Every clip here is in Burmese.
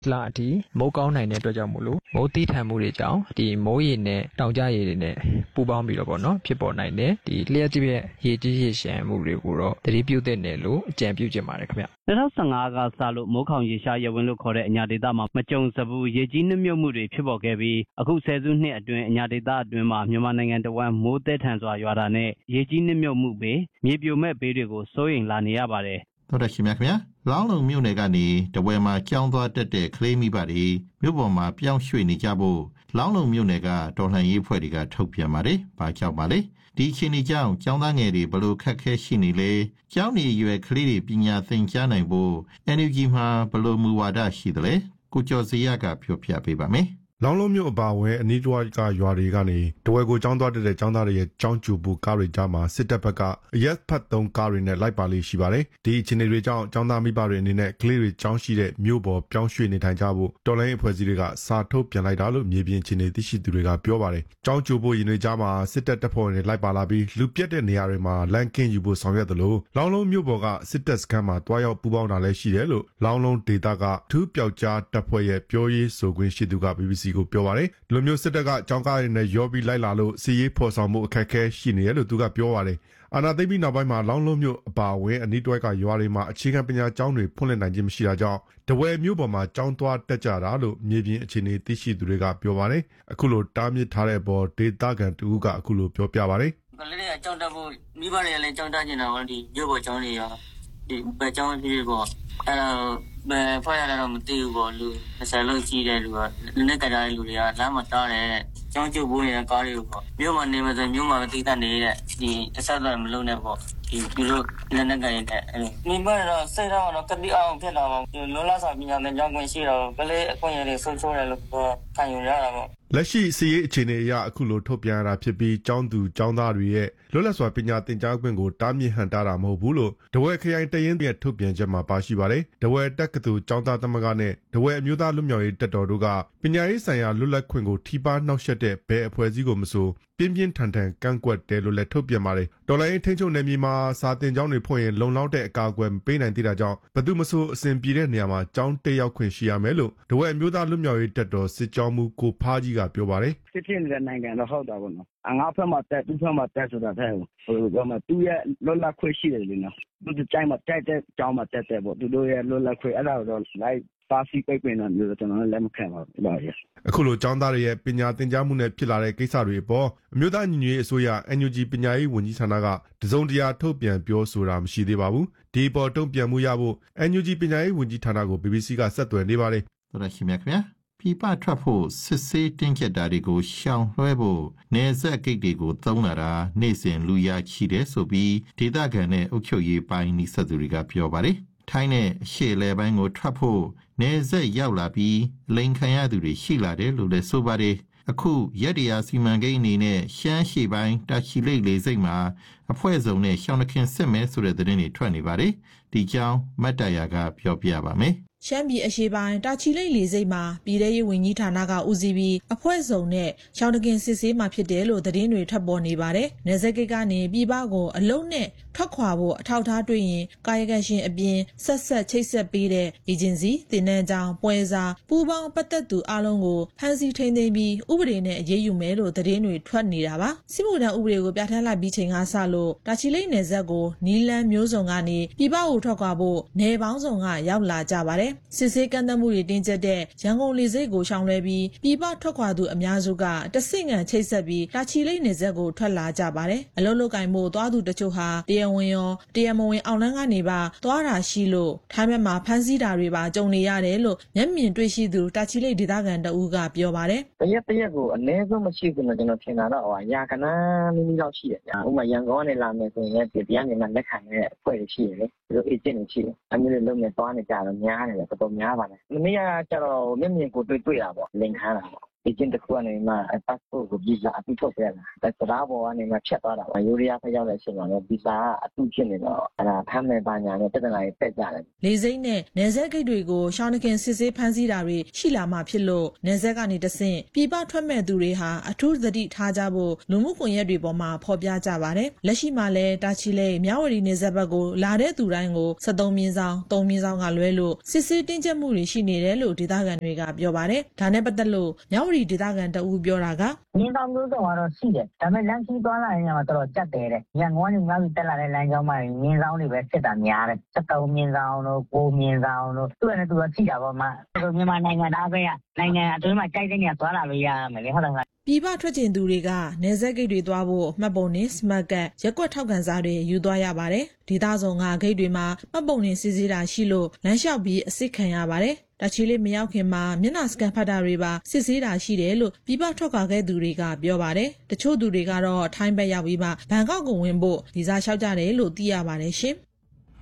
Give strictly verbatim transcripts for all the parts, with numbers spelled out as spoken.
လာတီမိုးကောင်းနိုင်တဲ့အတွက်ကြောင့်မို့လို့မိုးတိထန်မှုတွေကြောင့်ဒီမိုးရေနဲ့တောင်ကျရေတွေနဲ့ပူပေါင်းပြီးတော့ပေါ့နော်ဖြစ်ပေါ်နိုင်တယ်ဒီလျှက်တစ်ပြက်ရေကြီးရေရှမ်းမှုတွေကိုတော့သတိပြုသင့်တယ်လို့အကြံပြုချင်ပါတယ်ခင်ဗျ၂၀၁၅ကစလို့မိုးခေါင်ရေရှားရေဝင်လို့ခေါ်တဲ့အညာဒေသမှာမကြုံစဘူးရေကြီးနှမြုပ်မှုတွေဖြစ်ပေါ်ခဲ့ပြီးအခုဆယ်စုနှစ်အတွင်းအညာဒေသအတွင်းမှာမြန်မာနိုင်ငံတဝန်းမိုးသည်းထန်စွာရွာတာနဲ့ရေကြီးနှမြုပ်မှုဘေးမြေပြိုမဲ့ဘေးတွေကိုစိုးရိမ်လာနေရပါတယ်တော်တော်ရှင်များခင်ဗျာလောင်းလုံမြို့နယ်ကနေတဝဲမှာကြောင်းသွားတက်တဲ့ကလေးမိဘတွေမြို့ပေါ်မှာပြောင်းရွှေ့နေကြဖို့လောင်းလုံမြို့နယ်ကတော်လှန်ရေးဖွဲ့တွေကထုတ်ပြန်ပါတယ်။ဘာကြောင့်ပါလဲ။ဒီချင်းဒီကြောင့်ကျောင်းသားငယ်တွေဘလို့ခက်ခဲရှိနေလဲ။ကျောင်းနေရွယ်ကလေးတွေပညာသင်ကြားနိုင်ဖို့ အန် ယူ ဂျီ မှာဘလို့မူဝါဒရှိသလဲ။ကိုကျော်စရကပြောပြပေးပါမယ်။လောင်းလုံးမြို့အပါအဝင်အနီးတစ်ဝိုက်ကရွာတွေကနေတဝဲကိုကျောင်းသွားတဲ့ကျောင်းသားတွေရဲ့ကျောင်းကျူပူကားတွေကြားမှာစစ်တပ်ဘက်ကအရက်ဖတ်သုံးကားတွေနဲ့လိုက်ပါလေးရှိပါတယ်။ဒီအခြေအနေတွေကြောင့်ကျောင်းသားမိဘတွေအနေနဲ့ကလေးတွေကျောင်းရှိတဲ့မြို့ပေါ်ပြောင်းရွှေ့နေထိုင်ကြဖို့တော်လိုင်းအဖွဲ့အစည်းတွေကစာထုတ်ပြန်လိုက်တာလို့မြေပြင်အခြေအနေသိရှိသူတွေကပြောပါတယ်။ကျောင်းကျူပူရင်တွေကြားမှာစစ်တပ်တပ်ဖွဲ့တွေလိုက်ပါလာပြီးလူပြတ်တဲ့နေရာတွေမှာလမ်းကင်းယူဖို့ဆောင်ရွက်တယ်လို့လောင်းလုံးမြို့ပေါ်ကစစ်တပ်စခန်းမှာတွားရောက်ပူးပေါင်းတာလည်းရှိတယ်လို့လောင်းလုံးဒေသကထူးပျောက်ကြားတပ်ဖွဲ့ရဲ့ပြောရေးဆိုခွင့်ရှိသူက ဘီဘီစီ ကိုပြောပါတယ်။လူမျိုးစစ်တပ်ကကြောင်းကားတွေနဲ့ရောပြီးလိုက်လာလို့စီရေးဖော်ဆောင်မှုအခက်အခဲရှိနေတယ်လို့သူကပြောပါတယ်။အာနာသိမ့်ပြီးနောက်ပိုင်းမှာလောင်းလုံးမျိုးအပါအဝင်အနီးတွဲကရွာတွေမှာအခြေခံပညာကျောင်းတွေဖွင့်လှစ်နိုင်ခြင်းမရှိတာကြောင့်တဝဲမျိုးပေါ်မှာကျောင်းသွားတက်ကြတာလို့မြေပြင်အခြေအနေသိရှိသူတွေကပြောပါတယ်။အခုလိုတားမြစ်ထားတဲ့အပေါ်ဒေသခံတူကအခုလိုပြောပြပါတယ်။ကလေးတွေကကျောင်းတက်ဖို့မိဘတွေကလည်းကျောင်းတက်နေတာပေါ့ဒီမျိုးပေါ်ကျောင်းတွေရောဒီဘယ်ကျောင်းကြီးပေါ့အဲ့တော့ဘယ်ဖွဲ့ရတာတော့မသိဘူးပေါ့လူ၂၀လောက်ကြီးတဲ့လူကလူနဲ့ကြတဲ့လူတွေကလမ်းမှာတားတယ်ကျောင်းကျုပ်ဖို့နေတဲ့ကားတွေကိုပေါ့မြို့မှာနေမှဆိုမြို့မှာမသိတတ်နေတဲ့ဒီအဆက်အသွယ်မလုပ်နဲ့ပေါ့ဒီသူတို့လက်နဲ့ကြရင်တဲ့အဲ့လိုမိဘတော့စိတ်တော့တော့ကတိအောင်ဖြစ်လာပေါ့လောလာစာပညာနဲ့ကြောင်းခွင့်ရှိတော့ကလေးအခွင့်အရေးတွေဆုံးရှုံးတယ်လို့ခံယူရတာပေါ့လက်ရှိစီရေးအခြေအနေအရအခုလိုထုတ်ပြန်ရတာဖြစ်ပြီးကျောင်းသူကျောင်းသားတွေရဲ့လွတ်လပ်စွာပညာသင်ကြားခွင့်ကိုတားမြစ်ဟန်တားတာမဟုတ်ဘူးလို့တဝဲခရိုင်တရင်ရဲ့ထုတ်ပြန်ချက်မှာပါရှိပါတယ်။တဝဲတက္ကသိုလ်ကျောင်းသားသမဂ္ဂနဲ့တဝဲအမျိုးသားလွတ်မြောက်ရေးတပ်တော်တို့ကပညာရေးဆိုင်ရာလွတ်လပ်ခွင့်ကိုထိပါနှောက်ယှက်တဲ့ဘယ်အဖွဲ့အစည်းကိုမဆိုပြင်းပြင်းထန်ထန်ကန့်ကွက်တယ်လို့လည်းထုတ်ပြန်ပါတယ်။တော်လိုင်းထိန်းချုပ်နယ်မြေမှာစာတင်ကျောင်းတွေဖွင့်ရင်လုံလောက်တဲ့အကာအကွယ်မပေးနိုင်သေးတာကြောင့်ဘယ်သူမဆိုအစဉ်ပြေတဲ့နေရာမှာကျောင်းတက်ရောက်ခွင့်ရှိရမယ်လို့တဝဲအမျိုးသားလွတ်မြောက်ရေးတပ်တော်စစ်ကြောင်းမှုကိုဖားကြီးကပြောပါတယ်။ဖြစ်ဖြစ်နေတဲ့နိုင်ငံတော့ဟုတ်တာပေါ့နော်။အငါဖက်မှာတက်သူဖက်မှာတက်ဆိုတာတဲ့ဟိုပြောမှာသူရဲ့လွတ်လပ်ခွင့်ရှိတယ်လေနော်။သူကြိုင်မှာတက်တဲ့ကျောင်းမှာတက်တဲ့ပေါ့သူတို့ရဲ့လွတ်လပ်ခွင့်အဲ့ဒါတော့လိုက်ပါစီပိတ်ပင်တာမျိုးကျွန်တော်လည်းမခံပါဘူးပါရအခုလိုကျောင်းသားတွေရဲ့ပညာသင်ကြားမှုနဲ့ဖြစ်လာတဲ့ကိစ္စတွေအပေါ်အမျိုးသားညီညွတ်ရေးအစိုးရ အန် ယူ ဂျီ ပညာရေးဝန်ကြီးဌာနကတစုံတရာထုတ်ပြန်ပြောဆိုတာမရှိသေးပါဘူးဒီပေါ်တုံ့ပြန်မှုရဖို့ အန် ယူ ဂျီ ပညာရေးဝန်ကြီးဌာနကို ဘီ ဘီ စီ ကဆက်သွယ်နေပါတယ်တော်တော်ရှင်များခင်ဗျာပြပထွက်ဖို့စစ်ဆေးတင်းကျပ်တာတွေကိုရှောင်လွှဲဖို့နေဆက်ဂိတ်တွေကိုသုံးလာတာနေ့စဉ်လူရချီတယ်ဆိုပြီးဒေသခံနဲ့အုပ်ချုပ်ရေးပိုင်းနှိစက်သူတွေကပြောပါတယ်ထိုင်းနဲ့အရှေ့အလယ်ပိုင်းကိုထွက်ဖို့နေဆက်ရောက်လာပြီးလိန်ခံရသူတွေရှိလာတယ်လို့လည်းဆိုပါတယ်အခုရက်တရာစီမံကိန်းအနေနဲ့ရှမ်းရှေ့ပိုင်းတာချီလိတ်လေစိတ်မှာအဖွဲ့စုံနဲ့ရှောင်းနှခင်စစ်မဲဆိုတဲ့သတင်းတွေထွက်နေပါတယ်ဒီကြောင်းမတ်တရာကပြောပြပါမယ်ရှမ်းပြည်အရှေ့ပိုင်းတာချီလိတ်လေစိတ်မှာပြည်ထရေးဝန်ကြီးဌာနကဦးစီးပြီးအဖွဲ့စုံနဲ့ရှောင်းတကင်စစ်ဆေးမှာဖြစ်တယ်လို့သတင်းတွေထွက်ပေါ်နေပါတယ်။နယ်စပ်ဂိတ်ကနေပြည်ပကိုအလုံးနဲ့ထွက်ခွာဖို့အထောက်ထားတွေ့ရင်ကာယကံရှင်အပြင်ဆက်ဆက်ချိတ်ဆက်ပေးတဲ့အေဂျင်စီတင်နန်းကြောင်ပွဲစားပူပေါင်းပတ်သက်သူအလုံးကိုဖမ်းဆီးထိန်းသိမ်းပြီးဥပဒေနဲ့အရေးယူမယ်လို့သတင်းတွေထွက်နေတာပါ။စစ်မှုထမ်းဥပဒေကိုပြဋ္ဌာန်းလိုက်ပြီးချိန်ကစလို့တာချီလိတ်နယ်စပ်ကိုနီလန်းမျိုးစုံကနေပြည်ပကိုထွက်ခွာဖို့နယ်ပေါင်းစုံကရောက်လာကြပါတယ်။စစ်ဆေးကန့်သတ်မှုတွေတင်းကျပ်တဲ့ရန်ကုန်လေဆိပ်ကိုရှောင်လွှဲပြီးပြည်ပထွက်ခွာသူအများစုကတဆင့်ငံချိတ်ဆက်ပြီးတာချီလိတ်နယ်စပ်ကိုထွက်လာကြပါတယ်။အလုံးလုံးကင်မှုသွားသူတချို့ဟာတရားဝင်ရောတရားမဝင်အောင်လန်းကနေပါသွားတာရှိလို့ထိုင်းဘက်မှာဖမ်းဆီးတာတွေပါကြုံနေရတယ်လို့မျက်မြင်တွေ့ရှိသူတာချီလိတ်ဒေသခံတအူးကပြောပါတယ်။တရက်တရက်ကိုအနည်းဆုံးမရှိဘူးလို့ကျွန်တော်ထင်တာတော့ဟိုရာကနာမီမီလောက်ရှိတယ်။ဥပမာရန်ကုန်ကနေလာမယ်ဆိုရင်ပြည်ပြန်နေမှလက်ခံတဲ့အဖွဲ့တွေရှိတယ်လေ။သူတို့ agent တွေရှိတယ်။အမျိုးတွေလုံးနဲ့သွားနေကြတော့များတယ်တော်တော်များပါတယ်။မနေ့ကကျတော့မျက်မြင်ကိုတွေ့တွေ့တာပေါ့လင်ခမ်းတာပေါ့ဒီကျင်းတစ်ခုကနေမှ passport ကို visa အတူထုတ်ပြလာ။ဒါတရားပေါ်ကနေမှဖြတ်သွားတာပါ။ယူရီးယားဖက်ရောက်တဲ့အချိန်မှာလည်း visa ကအတူဖြစ်နေတော့အဲ့ဒါဖမ်းမယ်ပါညာနဲ့ပြဿနာတွေတက်ကြတယ်။လေစိမ့်နဲ့နယ်စပ်ဂိတ်တွေကိုရှောင်းတခင်စစ်ဆေးဖမ်းဆီးတာတွေရှိလာမှဖြစ်လို့နယ်စပ်ကနေတဆင့်ပြည်ပထွက်မဲ့သူတွေဟာအထူးသတိထားကြဖို့လူမှုကွန်ရက်တွေပေါ်မှာဖော်ပြကြပါတယ်။လက်ရှိမှာလည်းတာချီလိတ်မြဝတီနယ်စပ်ဘက်ကိုလာတဲ့သူတိုင်းကိုစက်သုံးမြင်းဆောင်၊သုံးမြင်းဆောင်ကလွဲလို့စစ်ဆေးတင်းကျပ်မှုတွေရှိနေတယ်လို့ဒေသခံတွေကပြောပါတယ်။ဒါနဲ့ပတ်သက်လို့မြဝတီဒေသခံတအူးပြောတာကမြင်းဆောင်မျိုးစုံကတော့ရှိတယ်ဒါပေမဲ့လမ်းကြီးသွားလာရင်တော့တော်တော်ကြက်တယ်တဲ့ရန်ကုန်ကနေငါ့ပြီးတက်လာတဲ့လမ်းကြောင်းမှာမြင်းဆောင်တွေပဲစစ်တာများတယ်စက်သုံးမြင်းဆောင်တို့ကိုမြင်းဆောင်တို့သူ့နဲ့သူကရှိတာပေါ့မှာဆိုမြန်မာနိုင်ငံသားပဲကနိုင်ငံအတွင်းမှာကြိုက်တဲ့နေရာသွားလာလို့ရမယ်လေဟုတ်တယ်ပြည်ပထွက်ကျင်သူတွေကနယ်စပ်ဂိတ်တွေသွားဖို့မှတ်ပုံနဲ့စမတ်ကတ်ရက်ကွက်ထောက်ခံစာတွေယူသွားရပါတယ်။ဒေသဆောင်ကဂိတ်တွေမှာမှတ်ပုံနဲ့စစ်ဆေးတာရှိလို့လမ်းလျှောက်ပြီးအစစ်ခံရပါတယ်။တာချီလိတ်မရောက်ခင်မှာမျက်နှာစကန်ဖတ်တာတွေပါစစ်ဆေးတာရှိတယ်လို့ပြည်ပထွက်ခွာခဲ့သူတွေကပြောပါတယ်။တချို့သူတွေကတော့ထိုင်းဘက်ရောက်ပြီးမှဘန်ကောက်ကိုဝင်ဖို့ဗီဇာလျှောက်ကြတယ်လို့သိရပါတယ်ရှင်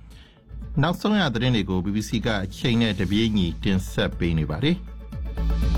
။နောက်ဆုံးရသတင်းတွေကို ဘီဘီစီကအချိန်နဲ့တပြေးညီတင်ဆက်ပေးနေပါတယ်။